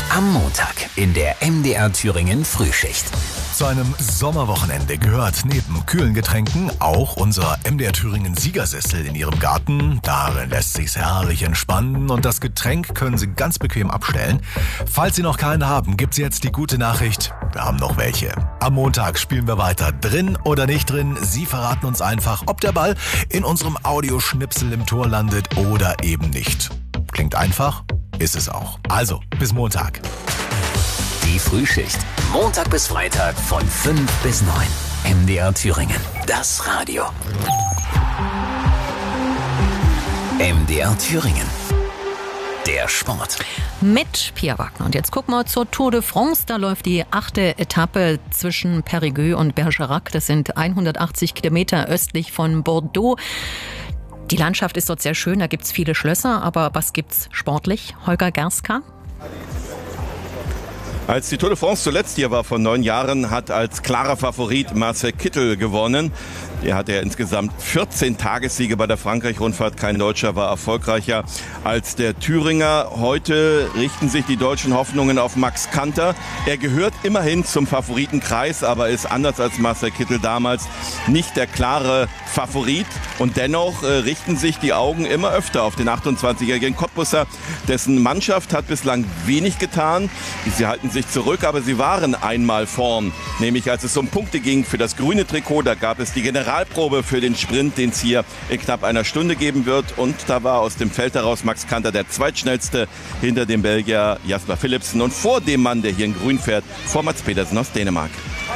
Am Montag in der MDR Thüringen Frühschicht. Zu einem Sommerwochenende gehört neben kühlen Getränken auch unser MDR Thüringen Siegersessel in Ihrem Garten. Darin lässt sich's herrlich entspannen und das Getränk können Sie ganz bequem abstellen. Falls Sie noch keinen haben, gibt's jetzt die gute Nachricht: Wir haben noch welche. Am Montag spielen wir weiter. Drin oder nicht drin, Sie verraten uns einfach, ob der Ball in unserem Audioschnipsel im Tor landet oder eben nicht. Klingt einfach? Ist es auch. Also, bis Montag. Die Frühschicht. Montag bis Freitag von 5 bis 9. MDR Thüringen. Das Radio. MDR Thüringen. Der Sport. Mit Pia Wagner. Und jetzt gucken wir zur Tour de France. Da läuft die 8. Etappe zwischen Périgueux und Bergerac. Das sind 180 Kilometer östlich von Bordeaux. Die Landschaft ist dort sehr schön. Da gibt es viele Schlösser. Aber was gibt's sportlich? Holger Gerska? Als die Tour de France zuletzt hier war vor 9 Jahren, hat als klarer Favorit Marcel Kittel gewonnen. Er hatte ja insgesamt 14 Tagessiege bei der Frankreich-Rundfahrt. Kein Deutscher war erfolgreicher als der Thüringer. Heute richten sich die deutschen Hoffnungen auf Max Kanter. Er gehört immerhin zum Favoritenkreis, aber ist anders als Marcel Kittel damals nicht der klare Favorit. Und dennoch richten sich die Augen immer öfter auf den 28-jährigen Cottbusser. Dessen Mannschaft hat bislang wenig getan. Sie halten sich zurück, aber sie waren einmal vorn. Nämlich als es um Punkte ging für das grüne Trikot, da gab es die Generalprobe für den Sprint, den es hier in knapp einer Stunde geben wird. Und da war aus dem Feld heraus Max Kanter der zweitschnellste hinter dem Belgier Jasper Philipsen und vor dem Mann, der hier in grün fährt, vor Mats Pedersen aus Dänemark.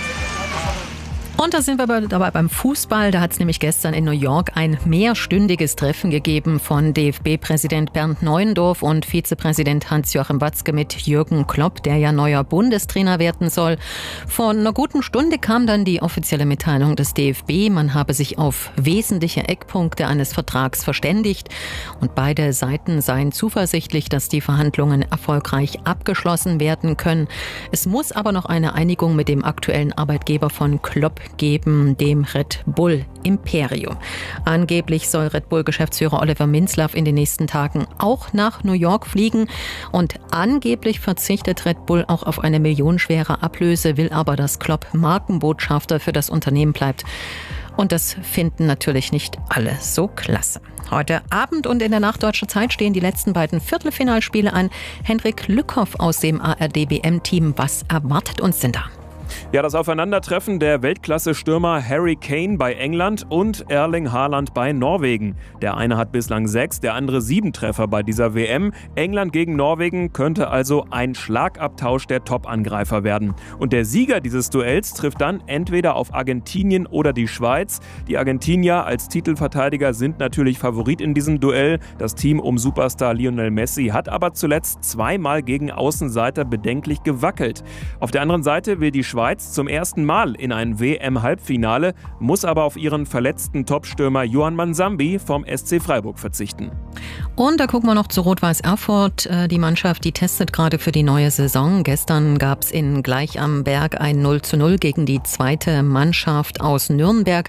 Und da sind wir dabei beim Fußball. Da hat es nämlich gestern in New York ein mehrstündiges Treffen gegeben von DFB-Präsident Bernd Neuendorf und Vizepräsident Hans-Joachim Watzke mit Jürgen Klopp, der ja neuer Bundestrainer werden soll. Vor einer guten Stunde kam dann die offizielle Mitteilung des DFB. Man habe sich auf wesentliche Eckpunkte eines Vertrags verständigt. Und beide Seiten seien zuversichtlich, dass die Verhandlungen erfolgreich abgeschlossen werden können. Es muss aber noch eine Einigung mit dem aktuellen Arbeitgeber von Klopp geben, dem Red Bull Imperium. Angeblich soll Red Bull-Geschäftsführer Oliver Minzlaff in den nächsten Tagen auch nach New York fliegen und angeblich verzichtet Red Bull auch auf eine millionenschwere Ablöse, will aber, dass Klopp Markenbotschafter für das Unternehmen bleibt. Und das finden natürlich nicht alle so klasse. Heute Abend und in der Nachtdeutscher Zeit stehen die letzten beiden Viertelfinalspiele an. Henrik Lückhoff aus dem ARD-WM-Team. Was erwartet uns denn da? Ja, das Aufeinandertreffen der Weltklasse-Stürmer Harry Kane bei England und Erling Haaland bei Norwegen. Der eine hat bislang 6, der andere 7 Treffer bei dieser WM. England gegen Norwegen könnte also ein Schlagabtausch der Top-Angreifer werden. Und der Sieger dieses Duells trifft dann entweder auf Argentinien oder die Schweiz. Die Argentinier als Titelverteidiger sind natürlich Favorit in diesem Duell. Das Team um Superstar Lionel Messi hat aber zuletzt 2-mal gegen Außenseiter bedenklich gewackelt. Auf der anderen Seite will die Schweiz zum ersten Mal in ein WM-Halbfinale, muss aber auf ihren verletzten Topstürmer Johan Mansambi vom SC Freiburg verzichten. Und da gucken wir noch zu Rot-Weiß Erfurt. Die Mannschaft, die testet gerade für die neue Saison. Gestern gab es in Gleich am Berg ein 0:0 gegen die zweite Mannschaft aus Nürnberg.